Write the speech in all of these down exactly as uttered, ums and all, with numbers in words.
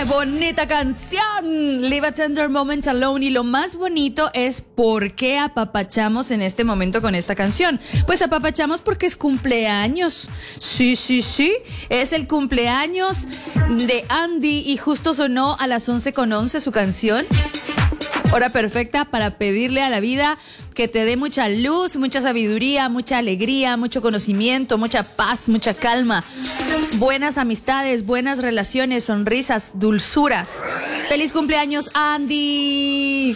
bonita canción! Live a Tender Moment Alone. Y lo más bonito es por qué apapachamos en este momento con esta canción. Pues apapachamos porque es cumpleaños. Sí, sí, sí. Es el cumpleaños de Andy y justo sonó a las once con once su canción. Hora perfecta para pedirle a la vida que te dé mucha luz, mucha sabiduría, mucha alegría, mucho conocimiento, mucha paz, mucha calma, buenas amistades, buenas relaciones, sonrisas, dulzuras. ¡Feliz cumpleaños, Andy!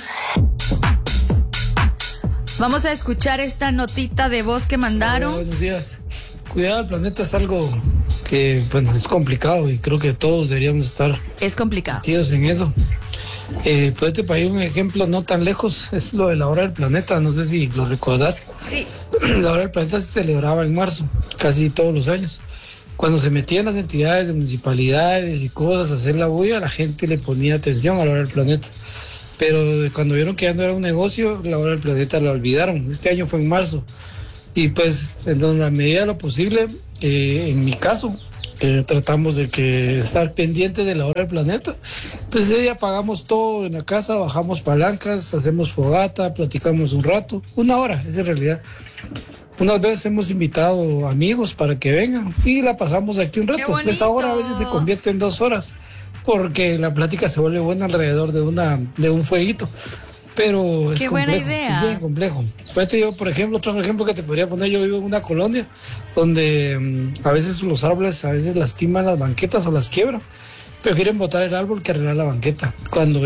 Vamos a escuchar esta notita de voz que mandaron. Hola, buenos días. Cuidar al planeta es algo que, bueno, es complicado y creo que todos deberíamos estar Es complicado. metidos en eso. Eh, pues te país un ejemplo no tan lejos, es lo de la hora del planeta, no sé si lo recordás. Sí. La hora del planeta se celebraba en marzo, casi todos los años. Cuando se metían las entidades de municipalidades y cosas a hacer la bulla, la gente le ponía atención a la hora del planeta. Pero cuando vieron que ya no era un negocio, la hora del planeta la olvidaron. Este año fue en marzo. Y pues, en la medida de lo posible, eh, en mi caso, eh, tratamos de que estar pendientes de la hora del planeta. Pues ese día apagamos todo en la casa, bajamos palancas, hacemos fogata, platicamos un rato. Una hora, es en realidad. Unas veces hemos invitado amigos para que vengan y la pasamos aquí un rato. Esa hora a veces se convierte en dos horas porque la plática se vuelve buena alrededor de, una, de un fueguito. Pero es Qué complejo, buena idea. es bien complejo. Pues te digo, por ejemplo, otro ejemplo que te podría poner, yo vivo en una colonia donde um, a veces los árboles a veces lastiman las banquetas o las quiebran. Prefieren botar el árbol que arreglar la banqueta. Cuando